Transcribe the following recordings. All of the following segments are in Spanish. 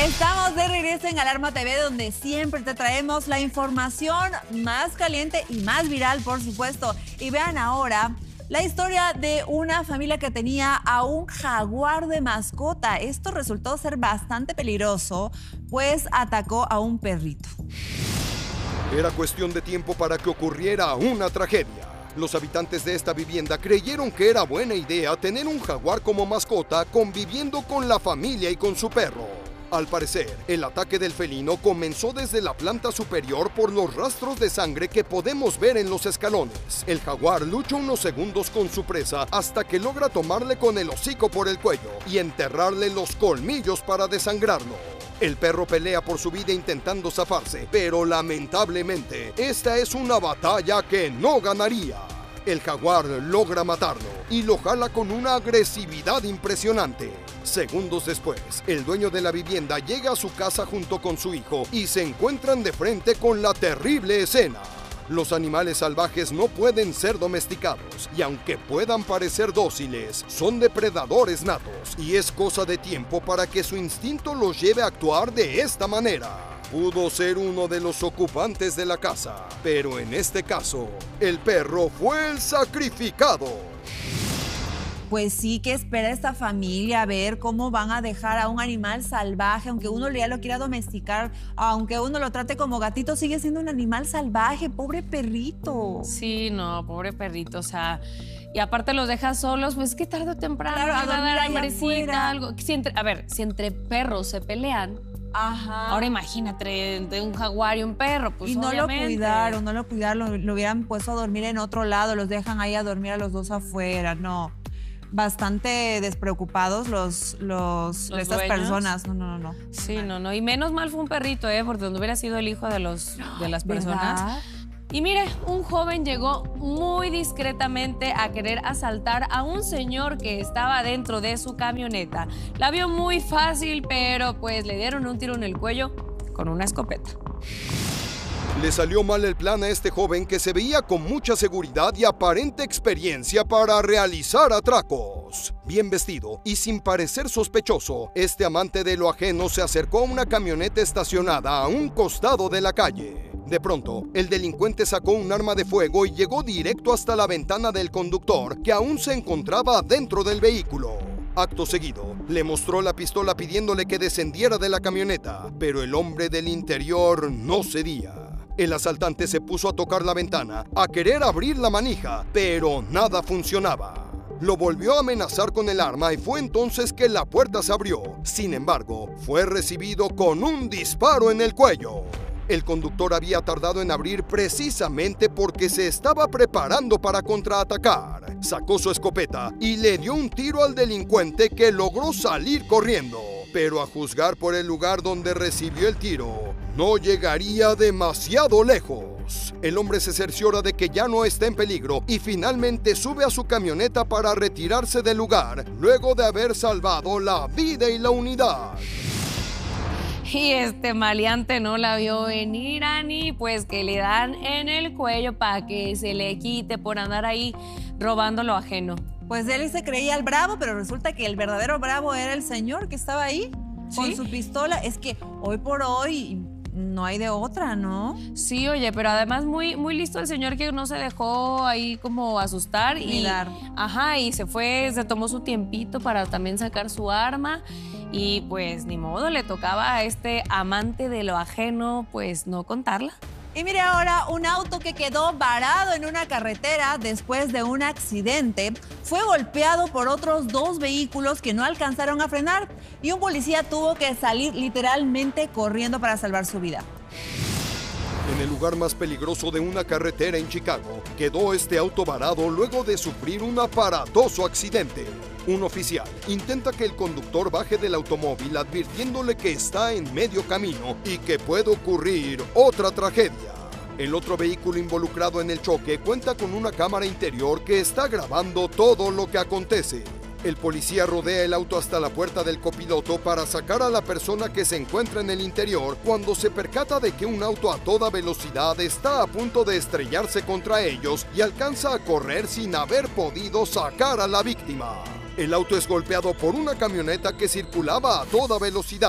Estamos de regreso en Alarma TV, donde siempre te traemos la información más caliente y más viral, por supuesto. Y vean ahora la historia de una familia que tenía a un jaguar de mascota. Esto resultó ser bastante peligroso, pues atacó a un perrito. Era cuestión de tiempo para que ocurriera una tragedia. Los habitantes de esta vivienda creyeron que era buena idea tener un jaguar como mascota conviviendo con la familia y con su perro. Al parecer, el ataque del felino comenzó desde la planta superior por los rastros de sangre que podemos ver en los escalones. El jaguar lucha unos segundos con su presa hasta que logra tomarle con el hocico por el cuello y enterrarle los colmillos para desangrarlo. El perro pelea por su vida intentando zafarse, pero lamentablemente, esta es una batalla que no ganaría. El jaguar logra matarlo y lo jala con una agresividad impresionante. Segundos después, el dueño de la vivienda llega a su casa junto con su hijo y se encuentran de frente con la terrible escena. Los animales salvajes no pueden ser domesticados y aunque puedan parecer dóciles, son depredadores natos y es cosa de tiempo para que su instinto los lleve a actuar de esta manera. Pudo ser uno de los ocupantes de la casa, pero en este caso, el perro fue el sacrificado. Pues sí, que espera esta familia a ver cómo van a dejar a un animal salvaje, aunque uno ya lo quiera domesticar, aunque uno lo trate como gatito, sigue siendo un animal salvaje, pobre perrito. Sí, no, pobre perrito, o sea, y aparte los dejas solos, pues que tarde o temprano Claro, a le va dormir dar allá hambrecita, afuera. algo. Si entre perros se pelean, Ajá. ahora imagínate entre un jaguar y un perro, pues y no obviamente. lo cuidaron, lo hubieran puesto a dormir en otro lado, los dejan ahí a dormir a los dos afuera, no. Bastante despreocupados estas dueños. personas. No. Sí, no. Y menos mal fue un perrito, porque donde hubiera sido el hijo de las personas. ¿Verdad? Y mire, un joven llegó muy discretamente a querer asaltar a un señor que estaba dentro de su camioneta. La vio muy fácil, pero pues le dieron un tiro en el cuello con una escopeta. Le salió mal el plan a este joven que se veía con mucha seguridad y aparente experiencia para realizar atracos. Bien vestido y sin parecer sospechoso, este amante de lo ajeno se acercó a una camioneta estacionada a un costado de la calle. De pronto, el delincuente sacó un arma de fuego y llegó directo hasta la ventana del conductor, que aún se encontraba dentro del vehículo. Acto seguido, le mostró la pistola pidiéndole que descendiera de la camioneta, pero el hombre del interior no cedía. El asaltante se puso a tocar la ventana, a querer abrir la manija, pero nada funcionaba. Lo volvió a amenazar con el arma y fue entonces que la puerta se abrió. Sin embargo, fue recibido con un disparo en el cuello. El conductor había tardado en abrir precisamente porque se estaba preparando para contraatacar. Sacó su escopeta y le dio un tiro al delincuente, que logró salir corriendo. Pero a juzgar por el lugar donde recibió el tiro, no llegaría demasiado lejos. El hombre se cerciora de que ya no está en peligro y finalmente sube a su camioneta para retirarse del lugar, luego de haber salvado la vida y la unidad. Y este maleante no la vio venir, Ani, pues que le dan en el cuello para que se le quite por andar ahí robando lo ajeno. Pues él se creía el bravo, pero resulta que el verdadero bravo era el señor que estaba ahí con ¿Sí? su pistola. Es que hoy por hoy no hay de otra, ¿no? Sí, oye, pero además muy, muy listo el señor, que no se dejó ahí como asustar y se fue, se tomó su tiempito para también sacar su arma y pues ni modo, le tocaba a este amante de lo ajeno pues no contarla. Y mire ahora, un auto que quedó varado en una carretera después de un accidente fue golpeado por otros dos vehículos que no alcanzaron a frenar y un policía tuvo que salir literalmente corriendo para salvar su vida. En el lugar más peligroso de una carretera en Chicago, quedó este auto varado luego de sufrir un aparatoso accidente. Un oficial intenta que el conductor baje del automóvil advirtiéndole que está en medio camino y que puede ocurrir otra tragedia. El otro vehículo involucrado en el choque cuenta con una cámara interior que está grabando todo lo que acontece. El policía rodea el auto hasta la puerta del copiloto para sacar a la persona que se encuentra en el interior, cuando se percata de que un auto a toda velocidad está a punto de estrellarse contra ellos y alcanza a correr sin haber podido sacar a la víctima. El auto es golpeado por una camioneta que circulaba a toda velocidad.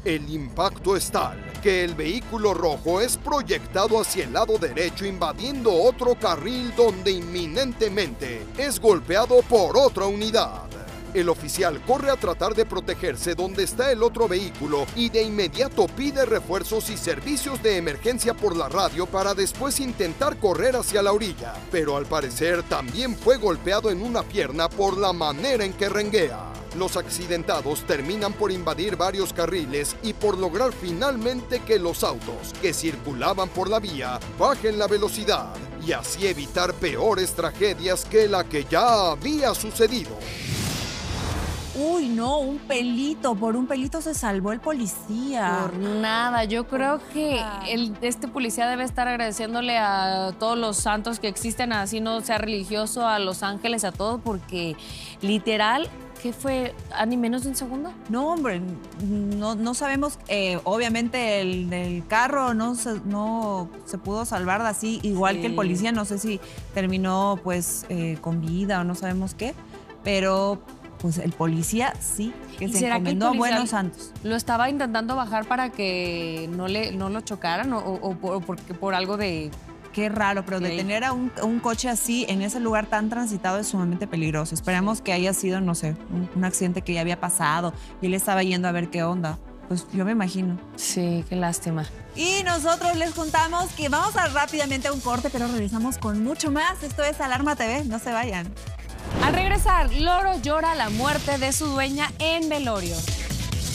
El impacto es tal que el vehículo rojo es proyectado hacia el lado derecho, invadiendo otro carril donde inminentemente es golpeado por otra unidad. El oficial corre a tratar de protegerse donde está el otro vehículo y de inmediato pide refuerzos y servicios de emergencia por la radio para después intentar correr hacia la orilla. Pero al parecer también fue golpeado en una pierna por la manera en que renguea. Los accidentados terminan por invadir varios carriles y por lograr finalmente que los autos que circulaban por la vía bajen la velocidad y así evitar peores tragedias que la que ya había sucedido. Uy, no, por un pelito se salvó el policía. Por nada, yo creo que este policía debe estar agradeciéndole a todos los santos que existen, así no sea religioso, a los ángeles, a todo, porque literal, ¿qué fue? ¿A ni menos de un segundo? No, hombre, no sabemos. Obviamente el del carro no se pudo salvar de así, igual que el policía. No sé si terminó pues con vida o no sabemos qué, pero pues el policía sí, que se encomendó a buenos santos. ¿Lo estaba intentando bajar para que no lo chocaran o por algo de...? Qué raro, pero detener a un coche así en ese lugar tan transitado es sumamente peligroso. Esperemos que haya sido, no sé, un accidente que ya había pasado y él estaba yendo a ver qué onda. Pues yo me imagino. Sí, qué lástima. Y nosotros les contamos que vamos rápidamente a un corte, pero regresamos con mucho más. Esto es Alarma TV, no se vayan. Al regresar, loro llora la muerte de su dueña en velorio.